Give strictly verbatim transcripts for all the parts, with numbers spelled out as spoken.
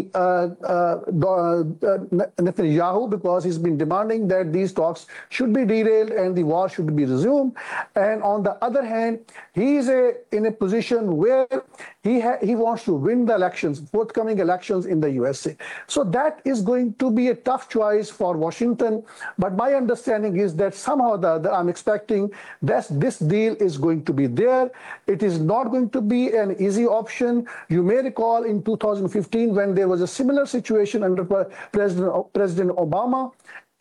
uh, uh, uh, Netanyahu, because he's been demanding that these talks should be derailed and the war should be resumed. And on the other hand, he is a, in a position where he ha he wants to win the elections, forthcoming elections in the U S A. So that is going to be a tough choice for Washington. But my understanding is that somehow the, the, I'm expecting that this deal is going to be there. It is not going to be an easy option. You may recall in two thousand fifteen when there was a similar situation under President, President Obama.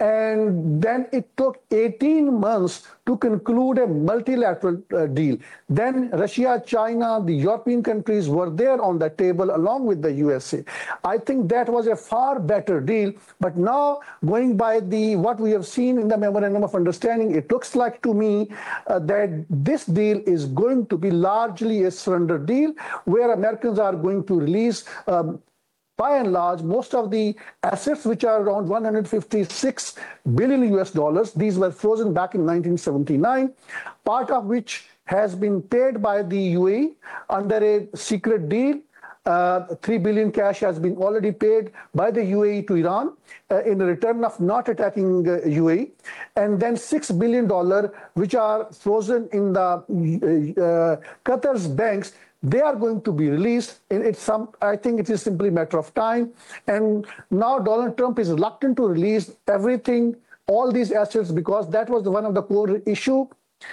And then it took eighteen months to conclude a multilateral uh, deal. Then Russia, China, the European countries were there on the table along with the U S A. I think that was a far better deal. But now, going by the what we have seen in the Memorandum of Understanding, it looks like to me uh, that this deal is going to be largely a surrender deal, where Americans are going to release um, by and large, most of the assets, which are around one hundred fifty-six billion U S dollars, these were frozen back in nineteen seventy-nine, part of which has been paid by the U A E under a secret deal. Uh, three billion cash has been already paid by the U A E to Iran uh, in return of not attacking uh, U A E, and then six billion dollars, which are frozen in the uh, uh, Qatar's banks. They are going to be released. It's some, I think it is simply a matter of time. And now Donald Trump is reluctant to release everything, all these assets, because that was one of the core issue.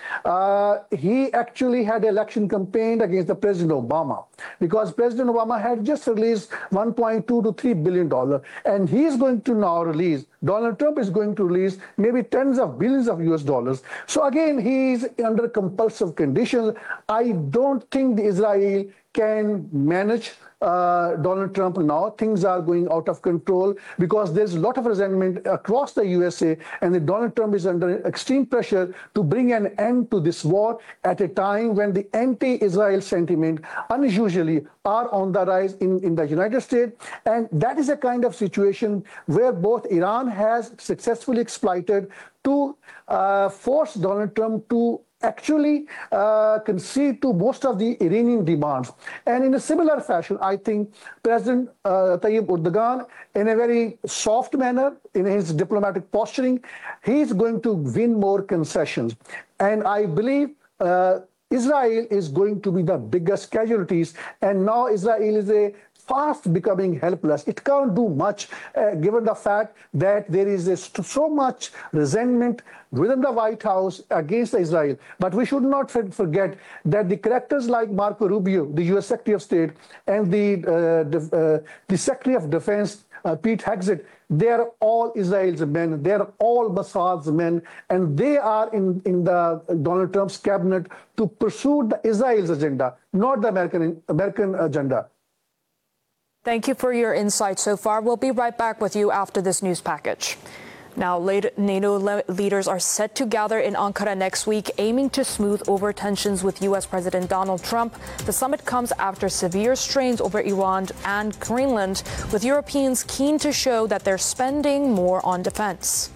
Uh, he actually had an election campaign against the President Obama, because President Obama had just released one point two to three billion dollars, and he is going to now release, Donald Trump is going to release maybe tens of billions of U S dollars. So again, he is under compulsive conditions. I don't think the Israel can manage uh, Donald Trump now. Things are going out of control because there's a lot of resentment across the U S A, and the Donald Trump is under extreme pressure to bring an end to this war at a time when the anti-Israel sentiment unusually are on the rise in, in the United States. And that is a kind of situation where both Iran has successfully exploited to uh, force Donald Trump to actually uh, concede to most of the Iranian demands. And in a similar fashion, I think President uh, Tayyip Erdogan, in a very soft manner, in his diplomatic posturing, he is going to win more concessions. And I believe uh, Israel is going to be the biggest casualties. And now Israel is a fast becoming helpless. It can't do much, uh, given the fact that there is a, so much resentment within the White House against Israel. But we should not forget that the characters like Marco Rubio, the U S Secretary of State, and the, uh, uh, the Secretary of Defense, uh, Pete Hegseth, they are all Israel's men. They are all Mossad's men, and they are in, in the Donald Trump's cabinet to pursue the Israel's agenda, not the American, American agenda. Thank you for your insight so far. We'll be right back with you after this news package. Now, NATO leaders are set to gather in Ankara next week, aiming to smooth over tensions with U S President Donald Trump. The summit comes after severe strains over Iran and Greenland, with Europeans keen to show that they're spending more on defense.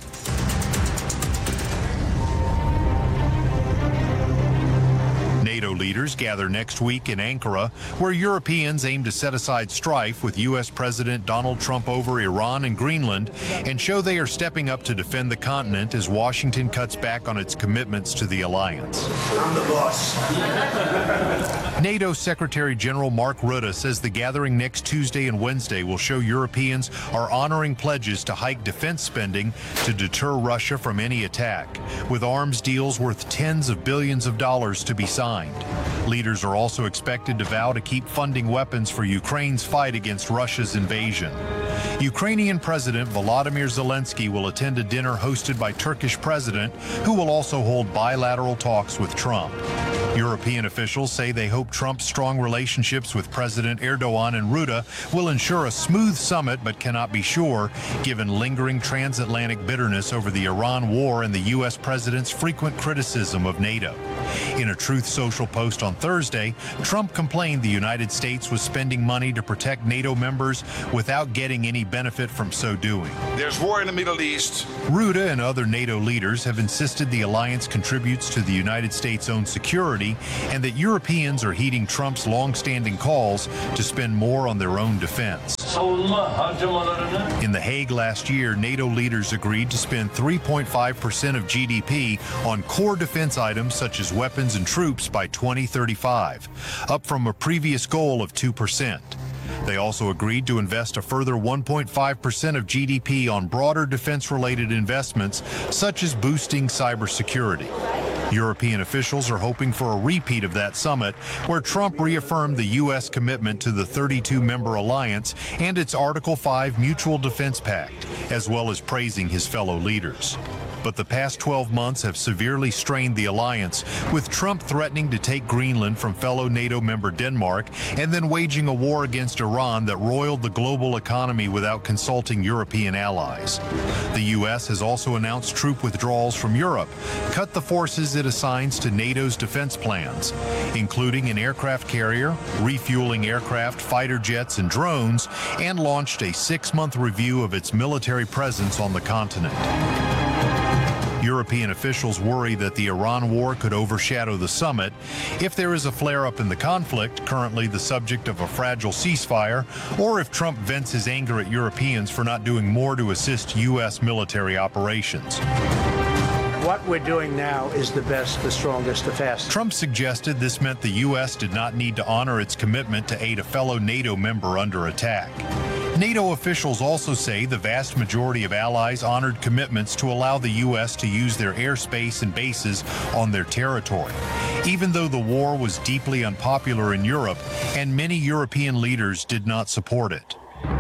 NATO leaders gather next week in Ankara, where Europeans aim to set aside strife with U S President Donald Trump over Iran and Greenland and show they are stepping up to defend the continent as Washington cuts back on its commitments to the alliance. I'm the boss. NATO Secretary General Mark Rutte says the gathering next Tuesday and Wednesday will show Europeans are honoring pledges to hike defense spending to deter Russia from any attack, with arms deals worth tens of billions of dollars to be signed. Leaders are also expected to vow to keep funding weapons for Ukraine's fight against Russia's invasion. Ukrainian President Volodymyr Zelensky will attend a dinner hosted by Turkish President, who will also hold bilateral talks with Trump. European officials say they hope Trump's strong relationships with President Erdogan and Rutte will ensure a smooth summit, but cannot be sure, given lingering transatlantic bitterness over the Iran war and the U S president's frequent criticism of NATO. In a Truth Social post on Thursday, Trump complained the United States was spending money to protect NATO members without getting any benefit from so doing. There's war in the Middle East. Rutte and other NATO leaders have insisted the alliance contributes to the United States' own security and that Europeans are heeding Trump's long-standing calls to spend more on their own defense. In The Hague last year, NATO leaders agreed to spend three point five percent of G D P on core defense items such as weapons and troops by twenty thirty-five, up from a previous goal of two percent. They also agreed to invest a further one point five percent of G D P on broader defense-related investments, such as boosting cybersecurity. European officials are hoping for a repeat of that summit, where Trump reaffirmed the U S commitment to the thirty-two member alliance and its Article five Mutual Defense Pact, as well as praising his fellow leaders. But the past twelve months have severely strained the alliance, with Trump threatening to take Greenland from fellow NATO member Denmark and then waging a war against Iran that roiled the global economy without consulting European allies. The U S has also announced troop withdrawals from Europe, cut the forces it assigns to NATO's defense plans, including an aircraft carrier, refueling aircraft, fighter jets, and drones, and launched a six-month review of its military presence on the continent. European officials worry that the Iran war could overshadow the summit if there is a flare-up in the conflict, currently the subject of a fragile ceasefire, or if Trump vents his anger at Europeans for not doing more to assist U S military operations. What we're doing now is the best, the strongest, the fastest. Trump suggested this meant the U S did not need to honor its commitment to aid a fellow NATO member under attack. NATO officials also say the vast majority of allies honored commitments to allow the U S to use their airspace and bases on their territory, even though the war was deeply unpopular in Europe and many European leaders did not support it.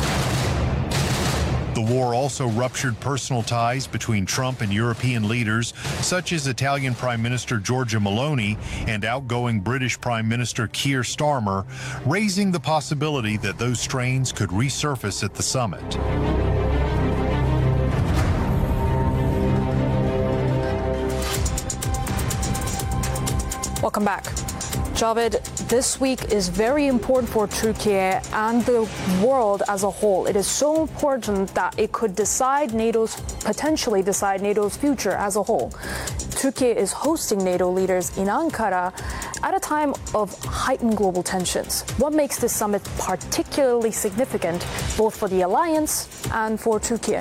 The war also ruptured personal ties between Trump and European leaders, such as Italian Prime Minister Giorgia Meloni and outgoing British Prime Minister Keir Starmer, raising the possibility that those strains could resurface at the summit. Welcome back. Javed, this week is very important for Turkey and the world as a whole. It is so important that it could decide NATO's, potentially decide NATO's future as a whole. Turkey is hosting NATO leaders in Ankara at a time of heightened global tensions. What makes this summit particularly significant, both for the alliance and for Turkey?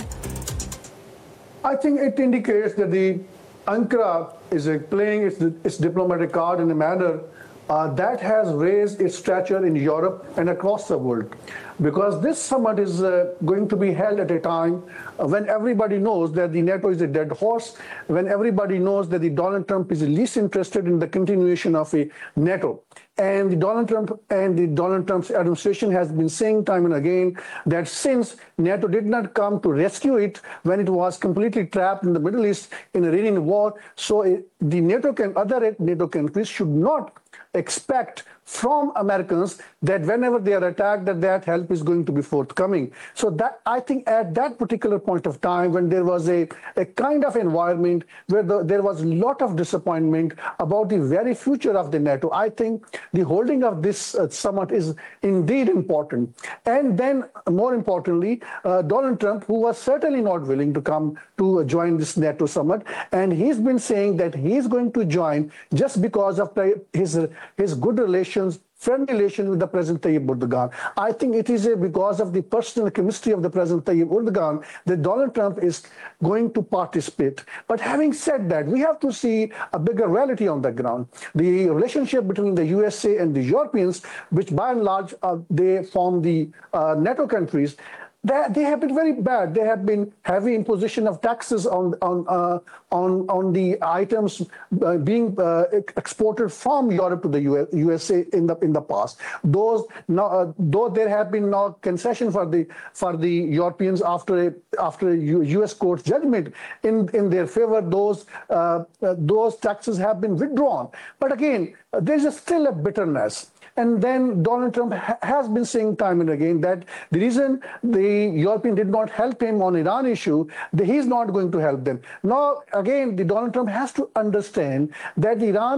I think it indicates that the Ankara is uh, playing its, its diplomatic card in a manner uh, that has raised its stature in Europe and across the world. Because this summit is uh, going to be held at a time uh, when everybody knows that the NATO is a dead horse, when everybody knows that the Donald Trump is least interested in the continuation of a NATO. And the Donald Trump and the Donald Trump's administration has been saying time and again that since NATO did not come to rescue it when it was completely trapped in the Middle East in a raging war, so it, the NATO can other NATO countries should not expect from Americans that whenever they are attacked, that that help is going to be forthcoming. So that I think at that particular point of time, when there was a, a kind of environment where the, there was a lot of disappointment about the very future of the NATO, I think the holding of this uh, summit is indeed important. And then, more importantly, uh, Donald Trump, who was certainly not willing to come to join this NATO summit, and he's been saying that he's going to join just because of the, his, his good relations, friendly relations with the President Tayyip Erdogan. I think it is a, because of the personal chemistry of the President Tayyip Erdogan that Donald Trump is going to participate. But having said that, we have to see a bigger reality on the ground. The relationship between the U S A and the Europeans, which by and large uh, they form the uh, NATO countries, They, they have been very bad. There have been heavy imposition of taxes on on uh, on on the items uh, being uh, exported from Europe to the U S A in the in the past. Those now, uh, though there have been no concession for the for the Europeans after a, after a U S court judgment in in their favor, those uh, uh, those taxes have been withdrawn. But again, uh, there is still a bitterness. And then Donald Trump ha has been saying time and again that the reason the Europeans did not help him on Iran issue, that he's not going to help them. Now, again, the Donald Trump has to understand that Iran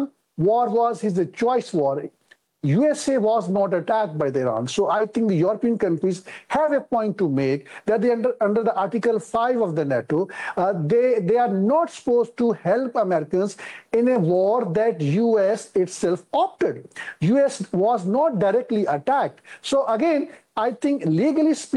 war was his choice war. U S A was not attacked by the Iran. So I think the European countries have a point to make that they under, under the Article five of the NATO, uh, they, they are not supposed to help Americans in a war that U S itself opted. U S was not directly attacked. So again, I think legally speaking,